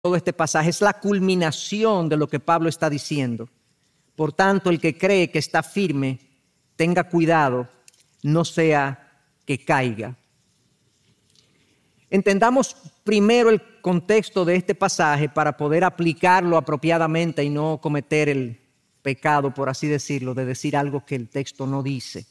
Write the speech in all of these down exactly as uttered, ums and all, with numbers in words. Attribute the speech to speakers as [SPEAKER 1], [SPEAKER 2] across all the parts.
[SPEAKER 1] todo este pasaje, es la culminación de lo que Pablo está diciendo. Por tanto, el que cree que está firme, tenga cuidado, no sea que caiga. Entendamos primero el contexto de este pasaje para poder aplicarlo apropiadamente y no cometer el pecado, por así decirlo, de decir algo que el texto no dice.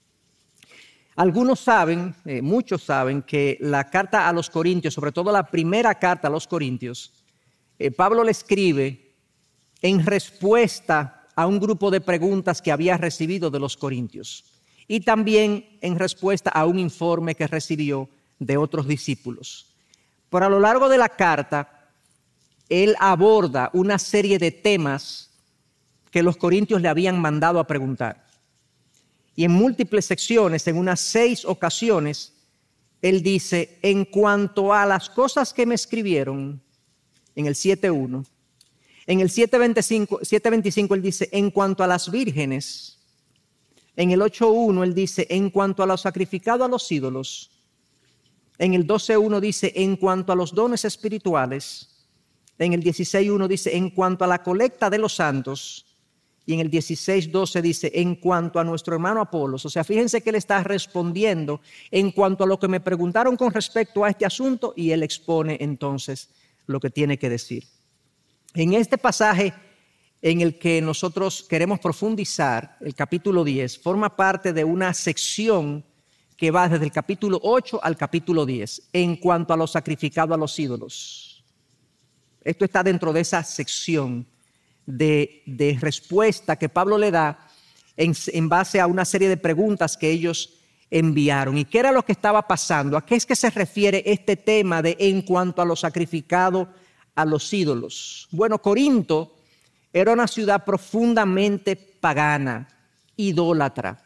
[SPEAKER 1] Algunos saben, eh, muchos saben, que la carta a los Corintios, sobre todo la primera carta a los Corintios, eh, Pablo le escribe en respuesta a un grupo de preguntas que había recibido de los corintios y también en respuesta a un informe que recibió de otros discípulos. Pero a lo largo de la carta, él aborda una serie de temas que los corintios le habían mandado a preguntar. Y en múltiples secciones, en unas seis ocasiones, él dice, en cuanto a las cosas que me escribieron, en el siete uno, en el siete veinticinco él dice, en cuanto a las vírgenes, en el ocho uno él dice, en cuanto a lo sacrificado a los ídolos, en el doce uno dice, en cuanto a los dones espirituales, en el dieciséis uno dice, en cuanto a la colecta de los santos, y en el dieciséis doce dice, en cuanto a nuestro hermano Apolos. O sea, fíjense que él está respondiendo en cuanto a lo que me preguntaron con respecto a este asunto, y él expone entonces lo que tiene que decir. En este pasaje en el que nosotros queremos profundizar, el capítulo diez, forma parte de una sección que va desde el capítulo ocho al capítulo diez, en cuanto a lo sacrificado a los ídolos. Esto está dentro de esa sección de, de respuesta que Pablo le da en, en base a una serie de preguntas que ellos enviaron. ¿Y qué era lo que estaba pasando? ¿A qué es que se refiere este tema de en cuanto a lo sacrificado a los ídolos? Bueno, Corinto era una ciudad profundamente pagana, idólatra.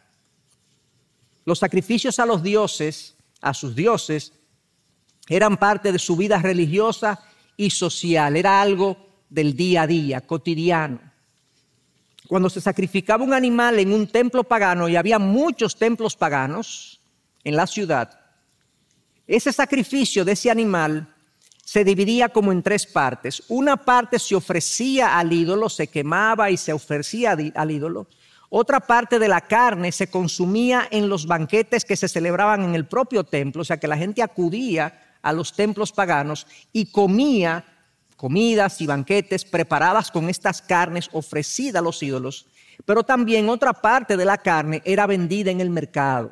[SPEAKER 1] Los sacrificios a los dioses, a sus dioses, eran parte de su vida religiosa y social. Era algo del día a día, cotidiano. Cuando se sacrificaba un animal en un templo pagano, y había muchos templos paganos en la ciudad, ese sacrificio de ese animal se dividía como en tres partes. Una parte se ofrecía al ídolo, se quemaba y se ofrecía al ídolo. Otra parte de la carne se consumía en los banquetes que se celebraban en el propio templo, o sea que la gente acudía a los templos paganos y comía comidas y banquetes preparadas con estas carnes ofrecidas a los ídolos. Pero también otra parte de la carne era vendida en el mercado,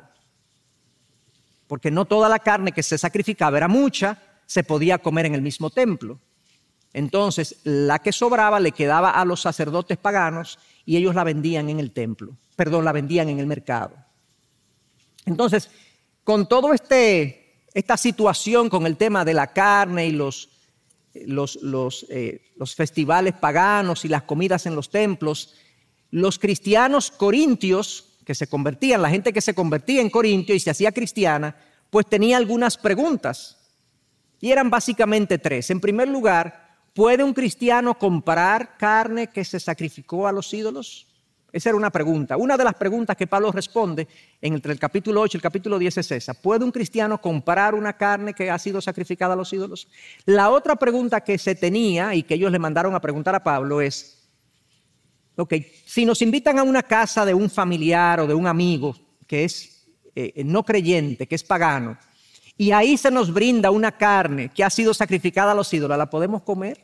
[SPEAKER 1] porque no toda la carne que se sacrificaba, era mucha, se podía comer en el mismo templo. Entonces, la que sobraba le quedaba a los sacerdotes paganos y ellos la vendían en el templo, perdón, la vendían en el mercado. Entonces, con todo este, esta situación con el tema de la carne y los, los, los, eh, los festivales paganos y las comidas en los templos, los cristianos corintios que se convertían, la gente que se convertía en Corintio y se hacía cristiana, pues tenía algunas preguntas. Y eran básicamente tres. En primer lugar, ¿puede un cristiano comprar carne que se sacrificó a los ídolos? Esa era una pregunta. Una de las preguntas que Pablo responde entre el capítulo ocho y el capítulo diez es esa. ¿Puede un cristiano comprar una carne que ha sido sacrificada a los ídolos? La otra pregunta que se tenía y que ellos le mandaron a preguntar a Pablo es, ok, si nos invitan a una casa de un familiar o de un amigo que es eh, no creyente, que es pagano, y ahí se nos brinda una carne que ha sido sacrificada a los ídolos, ¿la podemos comer?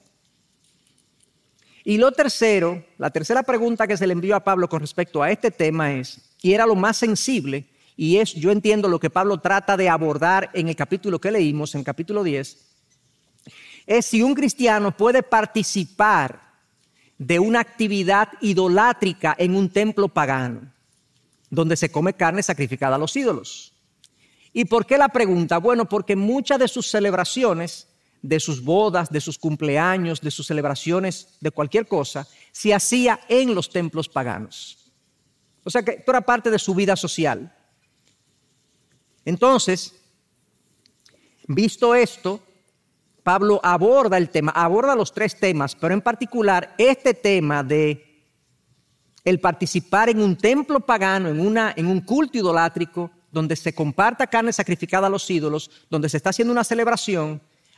[SPEAKER 1] Y lo tercero, la tercera pregunta que se le envió a Pablo con respecto a este tema es, y era lo más sensible, y es, yo entiendo lo que Pablo trata de abordar en el capítulo que leímos, en el capítulo diez, es si un cristiano puede participar de una actividad idolátrica en un templo pagano, donde se come carne sacrificada a los ídolos. ¿Y por qué la pregunta? Bueno, porque muchas de sus celebraciones, de sus bodas, de sus cumpleaños, de sus celebraciones, de cualquier cosa, se hacía en los templos paganos. O sea que esto era parte de su vida social. Entonces, visto esto, Pablo aborda el tema, aborda los tres temas, pero en particular este tema de el participar en un templo pagano, en, una, en un culto idolátrico, donde se comparta carne sacrificada a los ídolos, donde se está haciendo una celebración,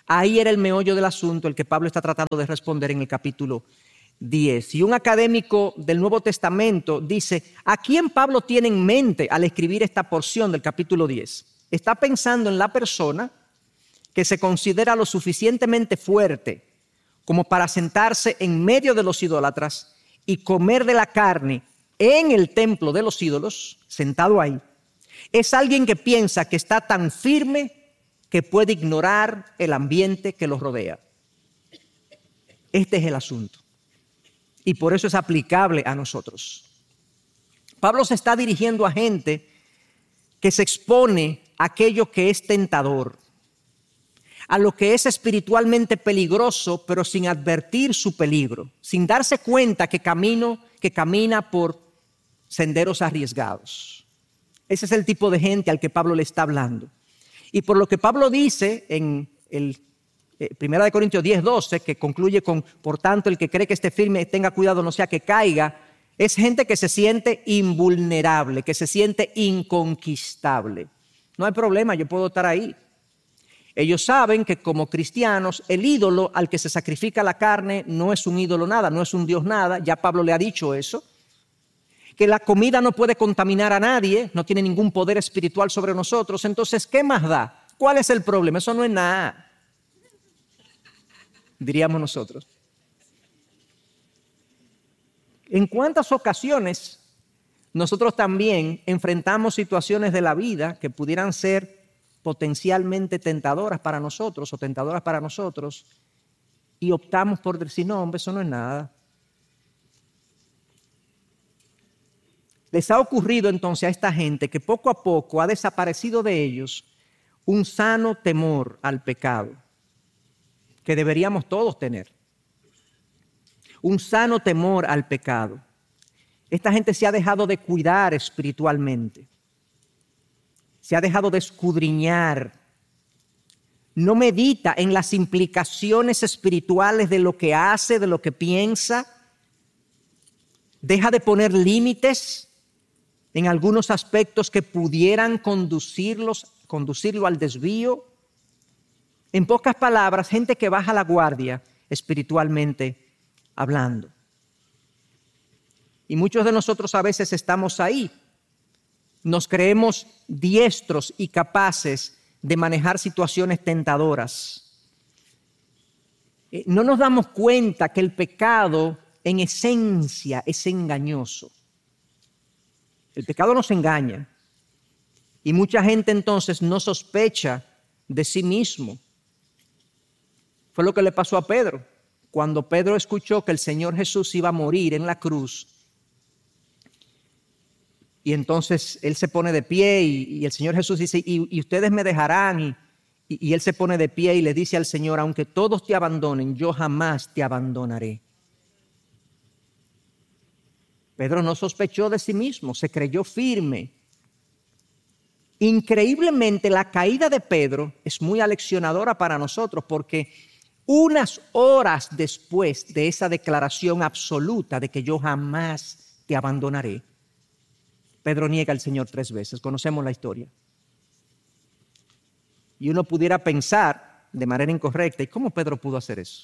[SPEAKER 1] Ahí era el meollo del asunto, el que Pablo está tratando de responder en el capítulo diez. Y un académico del Nuevo Testamento dice, ¿a quién Pablo tiene en mente al escribir esta porción del capítulo diez? Está pensando en la persona que se considera lo suficientemente fuerte como para sentarse en medio de los idólatras y comer de la carne en el templo de los ídolos, sentado ahí. Es alguien que piensa que está tan firme que puede ignorar el ambiente que los rodea. Este es el asunto. Y por eso es aplicable a nosotros. Pablo se está dirigiendo a gente que se expone a aquello que es tentador, a lo que es espiritualmente peligroso, pero sin advertir su peligro, sin darse cuenta que, camino, que camina por senderos arriesgados. Ese es el tipo de gente al que Pablo le está hablando. Y por lo que Pablo dice en el eh, primera de Corintios diez, doce, que concluye con, por tanto, el que cree que esté firme, tenga cuidado, no sea que caiga, es gente que se siente invulnerable, que se siente inconquistable. No hay problema, yo puedo estar ahí. Ellos saben que como cristianos, el ídolo al que se sacrifica la carne no es un ídolo nada, no es un Dios nada, ya Pablo le ha dicho eso. Que la comida no puede contaminar a nadie, no tiene ningún poder espiritual sobre nosotros. Entonces, ¿qué más da? ¿Cuál es el problema? Eso no es nada, diríamos nosotros. ¿En cuántas ocasiones nosotros también enfrentamos situaciones de la vida que pudieran ser potencialmente tentadoras para nosotros o tentadoras para nosotros y optamos por decir, no, hombre, eso no es nada? Les ha ocurrido entonces a esta gente que poco a poco ha desaparecido de ellos un sano temor al pecado que deberíamos todos tener. Un sano temor al pecado. Esta gente se ha dejado de cuidar espiritualmente. Se ha dejado de escudriñar. No medita en las implicaciones espirituales de lo que hace, de lo que piensa. Deja de poner límites en algunos aspectos que pudieran conducirlos, conducirlo al desvío. En pocas palabras, gente que baja la guardia espiritualmente hablando. Y muchos de nosotros a veces estamos ahí. Nos creemos diestros y capaces de manejar situaciones tentadoras. No nos damos cuenta que el pecado en esencia es engañoso. El pecado nos engaña y mucha gente entonces no sospecha de sí mismo. Fue lo que le pasó a Pedro. Cuando Pedro escuchó que el Señor Jesús iba a morir en la cruz, y entonces él se pone de pie y, y el Señor Jesús dice, y, y ustedes me dejarán, y, y, y él se pone de pie y le dice al Señor, aunque todos te abandonen, yo jamás te abandonaré. Pedro no sospechó de sí mismo, se creyó firme. Increíblemente, la caída de Pedro es muy aleccionadora para nosotros porque unas horas después de esa declaración absoluta de que yo jamás te abandonaré, Pedro niega al Señor tres veces. Conocemos la historia. Y uno pudiera pensar de manera incorrecta, ¿y cómo Pedro pudo hacer eso?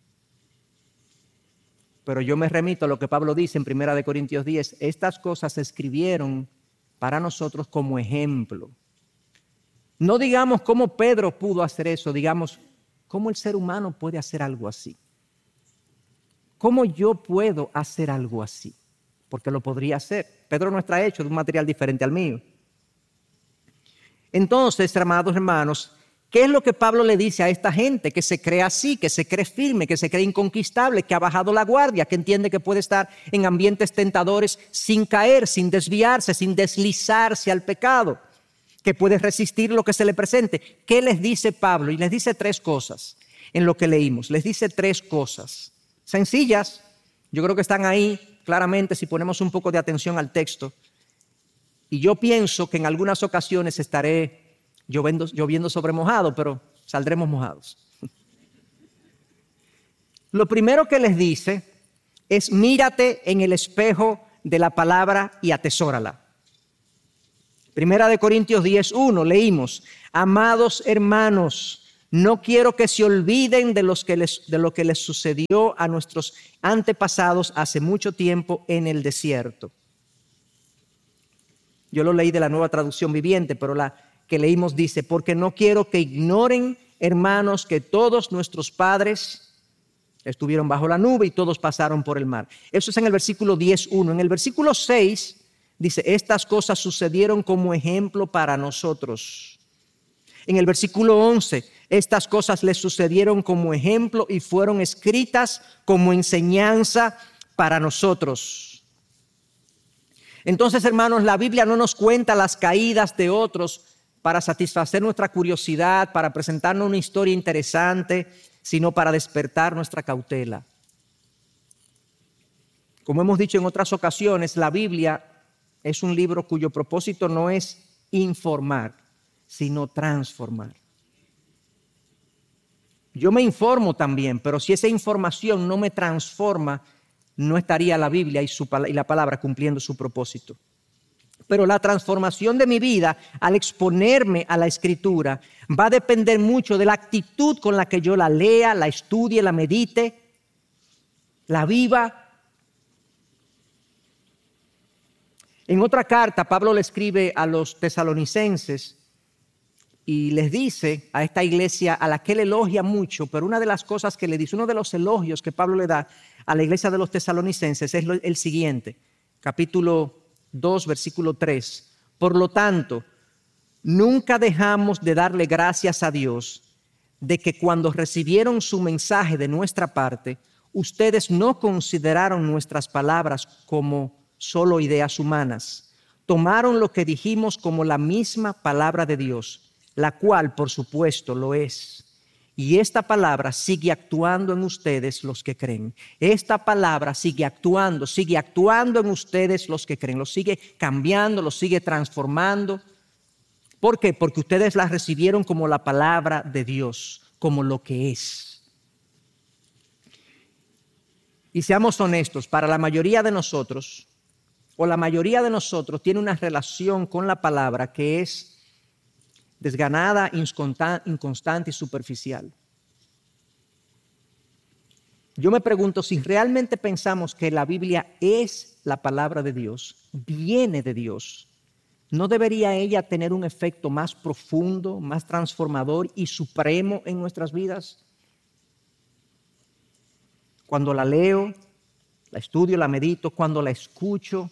[SPEAKER 1] Pero yo me remito a lo que Pablo dice en primera de Corintios diez. Estas cosas se escribieron para nosotros como ejemplo. No digamos cómo Pedro pudo hacer eso, digamos cómo el ser humano puede hacer algo así. ¿Cómo yo puedo hacer algo así? Porque lo podría hacer. Pedro no está hecho de un material diferente al mío. Entonces, amados hermanos, ¿qué es lo que Pablo le dice a esta gente que se cree así, que se cree firme, que se cree inconquistable, que ha bajado la guardia, que entiende que puede estar en ambientes tentadores sin caer, sin desviarse, sin deslizarse al pecado, que puede resistir lo que se le presente? ¿Qué les dice Pablo? Y les dice tres cosas en lo que leímos. Les dice tres cosas sencillas. Yo creo que están ahí claramente si ponemos un poco de atención al texto. Y yo pienso que en algunas ocasiones estaré lloviendo, lloviendo sobre mojado, pero saldremos mojados. Lo primero que les dice es mírate en el espejo de la palabra y atesórala. Primera de Corintios diez, uno, leímos, amados hermanos, No quiero que se olviden de, los que les, de lo que les sucedió a nuestros antepasados hace mucho tiempo en el desierto. Yo lo leí de la Nueva Traducción Viviente, pero la que leímos dice, porque no quiero que ignoren, hermanos, que todos nuestros padres estuvieron bajo la nube y todos pasaron por el mar. Eso es en el versículo diez uno. En el versículo seis dice, estas cosas sucedieron como ejemplo para nosotros. En el versículo once, estas cosas les sucedieron como ejemplo y fueron escritas como enseñanza para nosotros. Entonces, hermanos, la Biblia no nos cuenta las caídas de otros para satisfacer nuestra curiosidad, para presentarnos una historia interesante, sino para despertar nuestra cautela. Como hemos dicho en otras ocasiones, la Biblia es un libro cuyo propósito no es informar, sino transformar. Yo me informo también, pero si esa información no me transforma, no estaría la Biblia y, su, y la palabra cumpliendo su propósito. Pero la transformación de mi vida al exponerme a la Escritura va a depender mucho de la actitud con la que yo la lea, la estudie, la medite, la viva. En otra carta, Pablo le escribe a los tesalonicenses y les dice a esta iglesia a la que él elogia mucho, pero una de las cosas que le dice, uno de los elogios que Pablo le da a la iglesia de los tesalonicenses es el siguiente, capítulo dos, versículo tres. Por lo tanto, nunca dejamos de darle gracias a Dios de que cuando recibieron su mensaje de nuestra parte, ustedes no consideraron nuestras palabras como solo ideas humanas. Tomaron lo que dijimos como la misma palabra de Dios, la cual, por supuesto, lo es. Y esta palabra sigue actuando en ustedes los que creen. Esta palabra sigue actuando, sigue actuando en ustedes los que creen. Los sigue cambiando, los sigue transformando. ¿Por qué? Porque ustedes la recibieron como la palabra de Dios, como lo que es. Y seamos honestos, para la mayoría de nosotros, o la mayoría de nosotros tiene una relación con la palabra que es desganada, inconstante y superficial. Yo me pregunto si realmente pensamos que la Biblia es la palabra de Dios, viene de Dios, ¿no debería ella tener un efecto más profundo, más transformador y supremo en nuestras vidas? Cuando la leo, la estudio, la medito, cuando la escucho,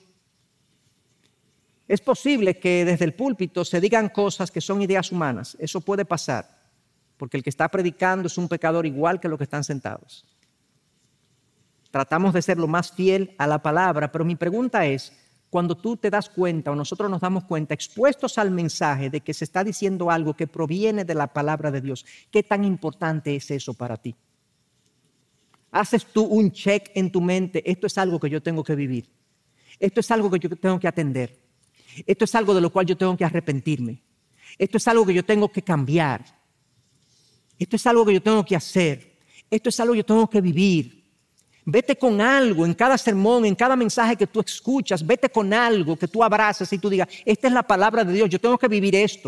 [SPEAKER 1] es posible que desde el púlpito se digan cosas que son ideas humanas. Eso puede pasar, porque el que está predicando es un pecador igual que los que están sentados. Tratamos de ser lo más fiel a la palabra, pero mi pregunta es, cuando tú te das cuenta o nosotros nos damos cuenta, expuestos al mensaje de que se está diciendo algo que proviene de la palabra de Dios, ¿qué tan importante es eso para ti? Haces tú un check en tu mente, esto es algo que yo tengo que vivir, esto es algo que yo tengo que atender. Esto es algo de lo cual yo tengo que arrepentirme. Esto es algo que yo tengo que cambiar. Esto es algo que yo tengo que hacer. Esto es algo que yo tengo que vivir. Vete con algo en cada sermón, en cada mensaje que tú escuchas. Vete con algo que tú abraces y tú digas, esta es la palabra de Dios, yo tengo que vivir esto.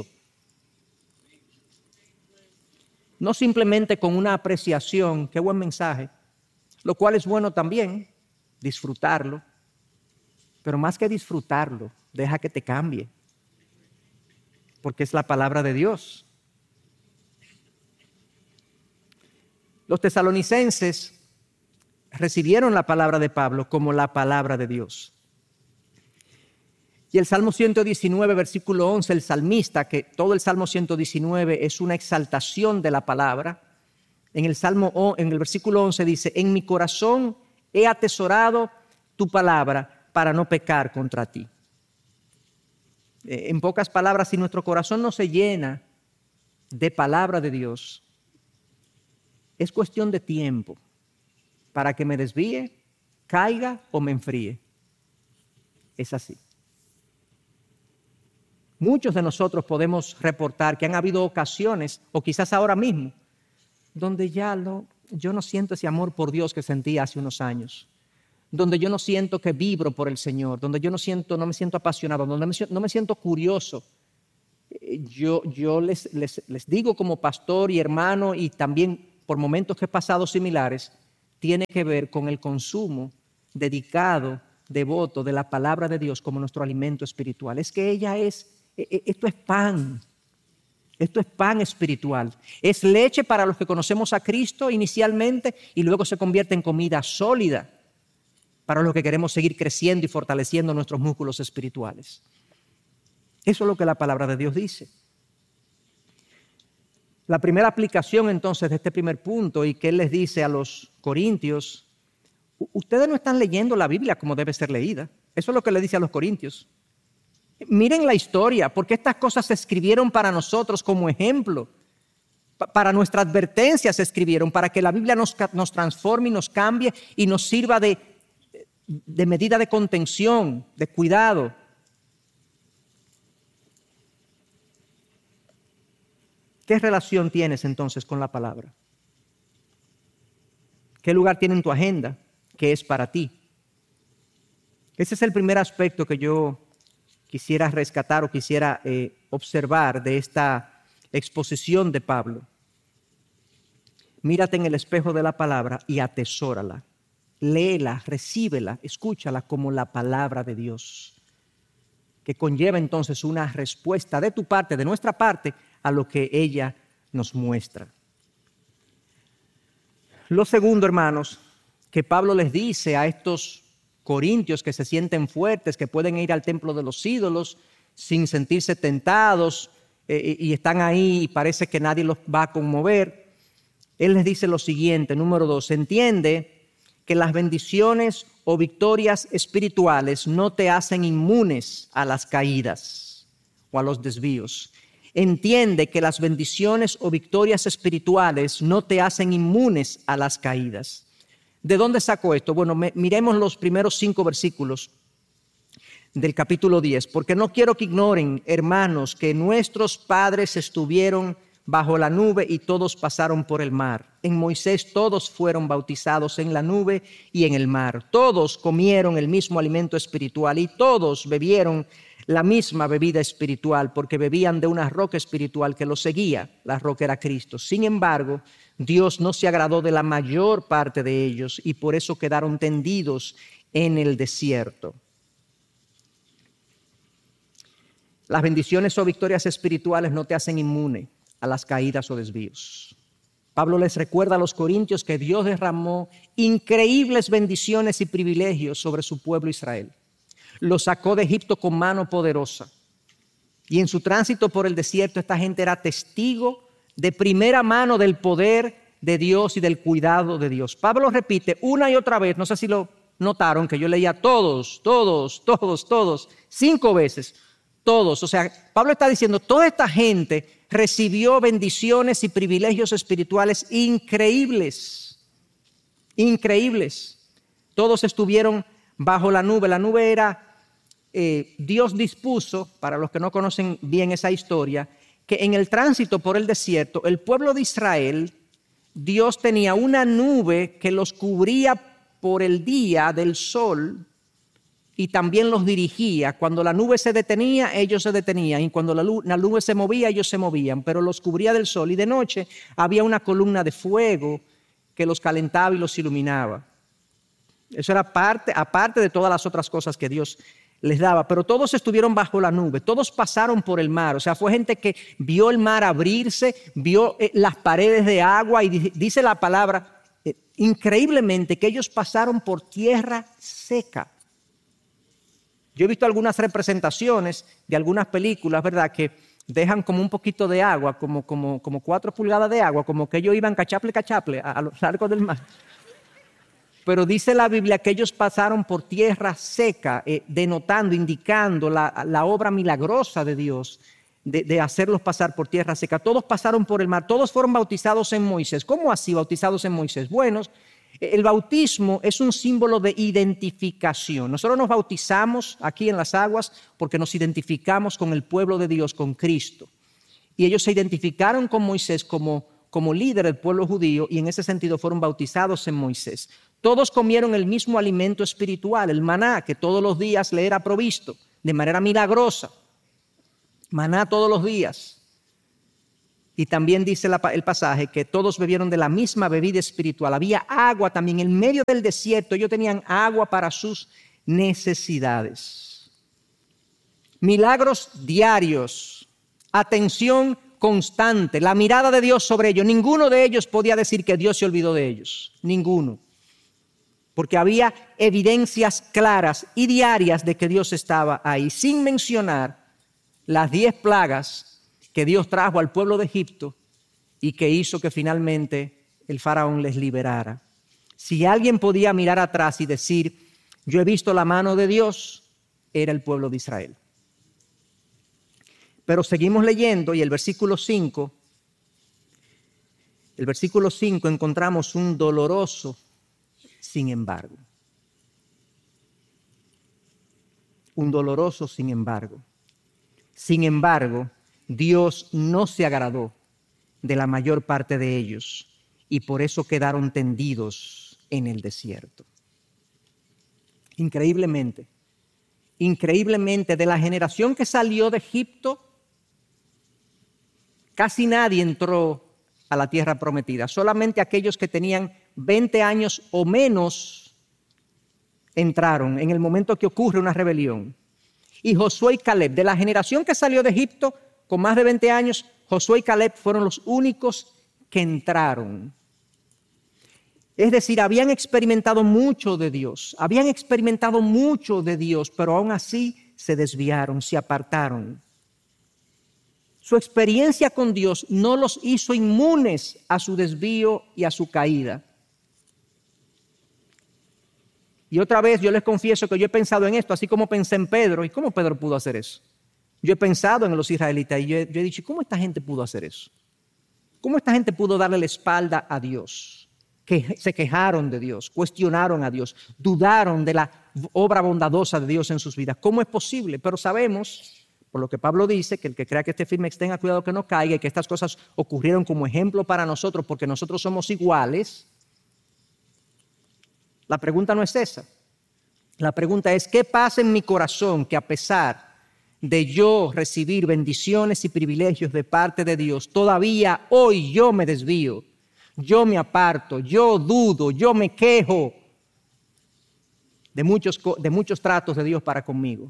[SPEAKER 1] No simplemente con una apreciación, qué buen mensaje, lo cual es bueno también, disfrutarlo. Pero más que disfrutarlo, deja que te cambie, porque es la palabra de Dios. Los tesalonicenses recibieron la palabra de Pablo como la palabra de Dios. Y el Salmo ciento diecinueve, versículo once, el salmista, que todo el Salmo ciento diecinueve es una exaltación de la palabra, en el, Salmo, en el versículo once dice, en mi corazón he atesorado tu palabra para no pecar contra ti. En pocas palabras, si nuestro corazón no se llena de palabra de Dios, es cuestión de tiempo para que me desvíe, caiga o me enfríe. Es así. Muchos de nosotros podemos reportar que han habido ocasiones, o quizás ahora mismo, donde ya lo, yo no siento ese amor por Dios que sentí hace unos años. Donde yo no siento que vibro por el Señor, donde yo no siento, no me siento apasionado, donde no me siento curioso Yo, yo les, les, les digo como pastor y hermano, y también por momentos que he pasado similares, tiene que ver con el consumo dedicado, devoto de la palabra de Dios como nuestro alimento espiritual. Es que ella es, esto es pan, esto es pan espiritual. Es leche para los que conocemos a Cristo inicialmente y luego se convierte en comida sólida para los que queremos seguir creciendo y fortaleciendo nuestros músculos espirituales. Eso es lo que la palabra de Dios dice. La primera aplicación entonces de este primer punto, y que él les dice a los corintios: ustedes no están leyendo la Biblia como debe ser leída. Eso es lo que le dice a los corintios. Miren la historia, porque estas cosas se escribieron para nosotros como ejemplo. Para nuestra advertencia se escribieron, para que la Biblia nos, nos transforme y nos cambie y nos sirva de, de medida de contención, de cuidado. ¿Qué relación tienes entonces con la palabra? ¿Qué lugar tiene en tu agenda? ¿Qué es para ti? Ese es el primer aspecto que yo quisiera rescatar o quisiera eh, observar de esta exposición de Pablo. Mírate en el espejo de la palabra y atesórala. Léela, recíbela, escúchala como la palabra de Dios, que conlleva entonces una respuesta de tu parte, de nuestra parte, a lo que ella nos muestra. Lo segundo, hermanos, que Pablo les dice a estos corintios que se sienten fuertes, que pueden ir al templo de los ídolos sin sentirse tentados eh, y están ahí y parece que nadie los va a conmover. Él les dice lo siguiente, número dos: entiende que las bendiciones o victorias espirituales no te hacen inmunes a las caídas o a los desvíos. Entiende que las bendiciones o victorias espirituales no te hacen inmunes a las caídas. ¿De dónde sacó esto? Bueno, me, miremos los primeros cinco versículos del capítulo diez, porque no quiero que ignoren, hermanos, que nuestros padres estuvieron bajo la nube y todos pasaron por el mar. En Moisés todos fueron bautizados en la nube y en el mar. Todos comieron el mismo alimento espiritual y todos bebieron la misma bebida espiritual, porque bebían de una roca espiritual que los seguía. La roca era Cristo. Sin embargo, Dios no se agradó de la mayor parte de ellos y por eso quedaron tendidos en el desierto. Las bendiciones o victorias espirituales no te hacen inmune a las caídas o desvíos. Pablo les recuerda a los corintios que Dios derramó increíbles bendiciones y privilegios sobre su pueblo Israel. Los sacó de Egipto con mano poderosa. Y en su tránsito por el desierto, esta gente era testigo de primera mano del poder de Dios y del cuidado de Dios. Pablo repite una y otra vez, no sé si lo notaron, que yo leía todos, todos, todos, todos, cinco veces, todos. O sea, Pablo está diciendo, toda esta gente recibió bendiciones y privilegios espirituales increíbles, increíbles. Todos estuvieron bajo la nube. La nube era, eh, Dios dispuso, para los que no conocen bien esa historia, que en el tránsito por el desierto, el pueblo de Israel, Dios tenía una nube que los cubría por el día del sol y también los dirigía. Cuando la nube se detenía, ellos se detenían, y cuando la, la nube se movía, ellos se movían, pero los cubría del sol, y de noche había una columna de fuego que los calentaba y los iluminaba. Eso era parte, aparte de todas las otras cosas que Dios les daba, pero todos estuvieron bajo la nube, todos pasaron por el mar. O sea, fue gente que vio el mar abrirse, vio eh, las paredes de agua, y dice, dice la palabra eh, increíblemente que ellos pasaron por tierra seca. Yo he visto algunas representaciones de algunas películas, ¿verdad?, que dejan como un poquito de agua, como, como, como cuatro pulgadas de agua, como que ellos iban cachaple, cachaple a, a lo largo del mar. Pero dice la Biblia que ellos pasaron por tierra seca, eh, denotando, indicando la, la obra milagrosa de Dios, de, de hacerlos pasar por tierra seca. Todos pasaron por el mar, todos fueron bautizados en Moisés. ¿Cómo así bautizados en Moisés? Bueno, el bautismo es un símbolo de identificación. Nosotros nos bautizamos aquí en las aguas porque nos identificamos con el pueblo de Dios, con Cristo. Y ellos se identificaron con Moisés como, como líder del pueblo judío, y en ese sentido fueron bautizados en Moisés. Todos comieron el mismo alimento espiritual, el maná, que todos los días le era provisto de manera milagrosa. maná todos los días. Y también dice la, el pasaje que todos bebieron de la misma bebida espiritual. Había agua también en medio del desierto. Ellos tenían agua para sus necesidades. Milagros diarios, atención constante, la mirada de Dios sobre ellos. Ninguno de ellos podía decir que Dios se olvidó de ellos. Ninguno. Porque había evidencias claras y diarias de que Dios estaba ahí, sin mencionar las diez plagas que Dios trajo al pueblo de Egipto y que hizo que finalmente el faraón les liberara. Si alguien podía mirar atrás y decir, yo he visto la mano de Dios, era el pueblo de Israel. Pero seguimos leyendo y el versículo cinco, el versículo cinco encontramos un doloroso sin embargo. Un doloroso sin embargo. Sin embargo, Dios no se agradó de la mayor parte de ellos y por eso quedaron tendidos en el desierto. Increíblemente, increíblemente, de la generación que salió de Egipto, casi nadie entró a la tierra prometida. Solamente aquellos que tenían veinte años o menos entraron en el momento que ocurre una rebelión. Y Josué y Caleb, de la generación que salió de Egipto con más de veinte años, Josué y Caleb fueron los únicos que entraron. Es decir, habían experimentado mucho de Dios, habían experimentado mucho de Dios, pero aún así se desviaron, se apartaron. Su experiencia con Dios no los hizo inmunes a su desvío y a su caída. Y otra vez yo les confieso que yo he pensado en esto, así como pensé en Pedro. ¿Y cómo Pedro pudo hacer eso? Yo he pensado en los israelitas y yo he, yo he dicho, ¿cómo esta gente pudo hacer eso? ¿Cómo esta gente pudo darle la espalda a Dios? Que se quejaron de Dios, cuestionaron a Dios, dudaron de la obra bondadosa de Dios en sus vidas. ¿Cómo es posible? Pero sabemos, por lo que Pablo dice, que el que crea que esté firme tenga cuidado que no caiga y que estas cosas ocurrieron como ejemplo para nosotros porque nosotros somos iguales. La pregunta no es esa. La pregunta es, ¿qué pasa en mi corazón que a pesar de yo recibir bendiciones y privilegios de parte de Dios, todavía hoy yo me desvío, yo me aparto, yo dudo, yo me quejo de muchos, de muchos tratos de Dios para conmigo?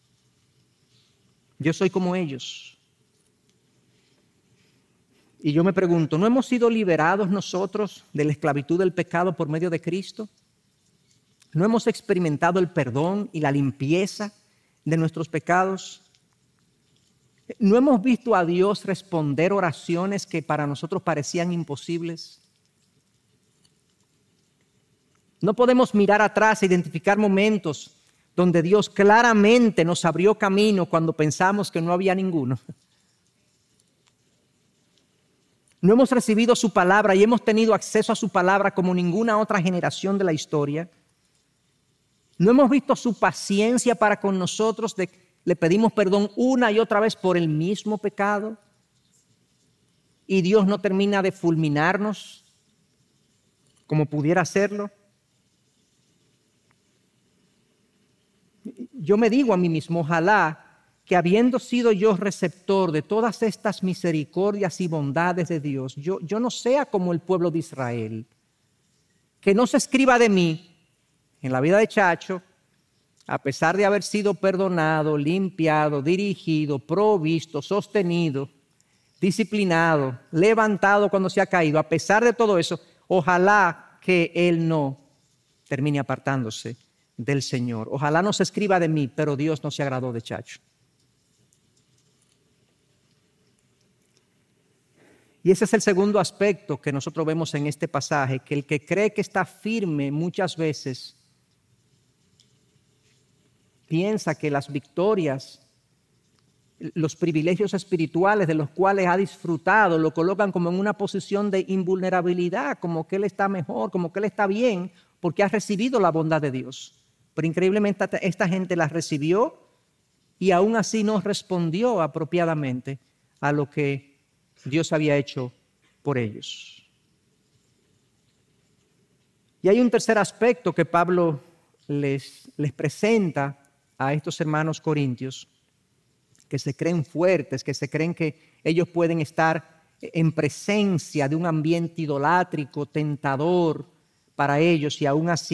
[SPEAKER 1] Yo soy como ellos. Y yo me pregunto, ¿no hemos sido liberados nosotros de la esclavitud del pecado por medio de Cristo? ¿No hemos experimentado el perdón y la limpieza de nuestros pecados? ¿No hemos visto a Dios responder oraciones que para nosotros parecían imposibles? No podemos mirar atrás e identificar momentos donde Dios claramente nos abrió camino cuando pensamos que no había ninguno. No hemos recibido su palabra y hemos tenido acceso a su palabra como ninguna otra generación de la historia. No hemos visto su paciencia para con nosotros, de, le pedimos perdón una y otra vez por el mismo pecado y Dios no termina de fulminarnos como pudiera hacerlo. Yo me digo a mí mismo, ojalá que habiendo sido yo receptor de todas estas misericordias y bondades de Dios, yo, yo no sea como el pueblo de Israel, que no se escriba de mí en la vida de Chacho, a pesar de haber sido perdonado, limpiado, dirigido, provisto, sostenido, disciplinado, levantado cuando se ha caído, a pesar de todo eso, ojalá que él no termine apartándose del Señor. Ojalá no se escriba de mí, pero Dios no se agradó de Chacho. Y ese es el segundo aspecto que nosotros vemos en este pasaje, que el que cree que está firme muchas veces piensa que las victorias, los privilegios espirituales de los cuales ha disfrutado, lo colocan como en una posición de invulnerabilidad, como que él está mejor, como que él está bien, porque ha recibido la bondad de Dios. Pero increíblemente esta gente la recibió y aún así no respondió apropiadamente a lo que Dios había hecho por ellos. Y hay un tercer aspecto que Pablo les, les presenta a estos hermanos corintios, que se creen fuertes, que se creen que ellos pueden estar en presencia de un ambiente idolátrico, tentador para ellos, y aún así